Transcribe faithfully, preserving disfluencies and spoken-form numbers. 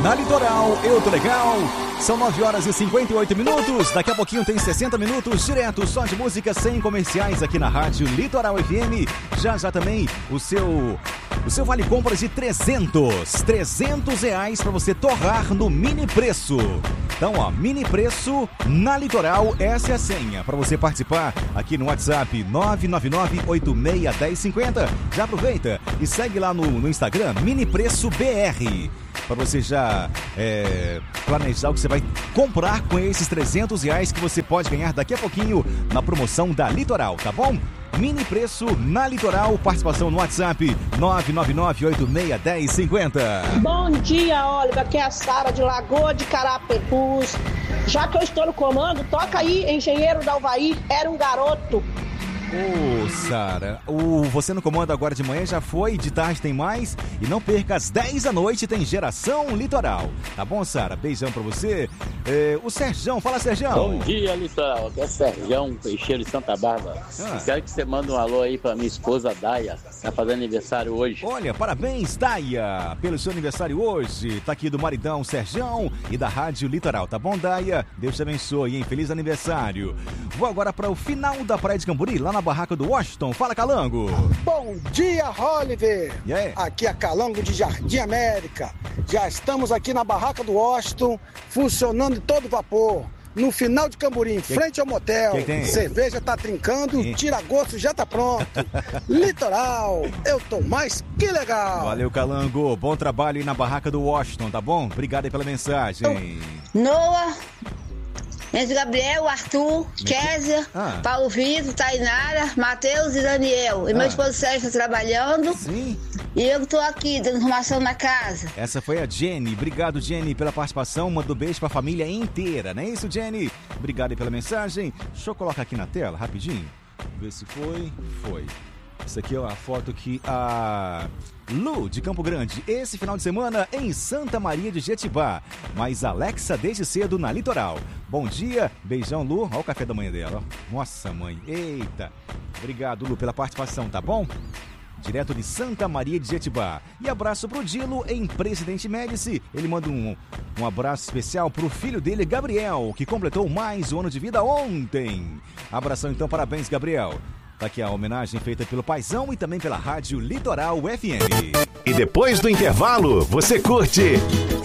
na Litoral. Eu tô legal. São nove horas e cinquenta e oito minutos. Daqui a pouquinho tem sessenta minutos direto só de música sem comerciais aqui na Rádio Litoral F M. Já já também o seu o seu vale compras de trezentos, trezentos reais para você torrar no mini preço. Então, ó, mini preço na Litoral, essa é a senha para você participar aqui no WhatsApp nove nove nove oito seis um zero cinco zero. Já aproveita e segue lá no, no Instagram, Mini Preço B R, para você já é, planejar o que você vai comprar com esses trezentos reais que você pode ganhar daqui a pouquinho na promoção da Litoral, tá bom? Mini Preço na Litoral, participação no WhatsApp nove nove nove oito seis um zero cinco zero. Bom dia, Olga, aqui é a Sara de Lagoa de Carapebus. Já que eu estou no comando, toca aí, Engenheiro da Havaí, Era um Garoto. Ô, oh, Sara, o Você no Comando agora de manhã já foi, de tarde tem mais. E não perca, às dez da noite tem Geração Litoral. Tá bom, Sara? Beijão pra você. É, o Serjão, fala, Serjão. Bom dia, Litoral. Aqui é Serjão, peixeiro de Santa Bárbara. Ah. Quero que você mande um alô aí pra minha esposa, Daia. Tá fazendo aniversário hoje. Olha, parabéns, Daia, pelo seu aniversário hoje. Tá aqui do maridão Serjão e da Rádio Litoral. Tá bom, Daia? Deus te abençoe, hein? Feliz aniversário. Vou agora para o final da Praia de Camburi, lá na barraca do Washington. Fala, Calango. Bom dia, Oliver. Yeah. Aqui é Calango de Jardim América. Já estamos aqui na barraca do Washington, funcionando em todo vapor. No final de Camburi, em frente ao motel. Que que cerveja tá trincando, que? tira-gosto já tá pronto. Litoral, eu tô mais que legal. Valeu, Calango. Bom trabalho aí na barraca do Washington, tá bom? Obrigado aí pela mensagem. Noah, Enzo Gabriel, Arthur, Kézia, ah. Paulo Vitor, Tainara, Matheus e Daniel. E ah. meu esposo Sérgio está trabalhando. Sim. E eu tô aqui dando informação na casa. Essa foi a Jenny. Obrigado, Jenny, pela participação. Manda um beijo pra família inteira, não é isso, Jenny? Obrigado aí pela mensagem. Deixa eu colocar aqui na tela, rapidinho. Ver se foi. Foi. Isso aqui é a foto que a Lu, de Campo Grande, esse final de semana em Santa Maria de Jetibá. Mas Alexa desde cedo na Litoral. Bom dia, beijão, Lu. Olha o café da manhã dela. Nossa, mãe. Eita. Obrigado, Lu, pela participação, tá bom? Direto de Santa Maria de Jetibá. E abraço pro Dilo em Presidente Médici. Ele manda um, um abraço especial pro filho dele, Gabriel, que completou mais um ano de vida ontem. Abração então, parabéns, Gabriel. Tá aqui a homenagem feita pelo Paizão e também pela Rádio Litoral F M. E depois do intervalo, você curte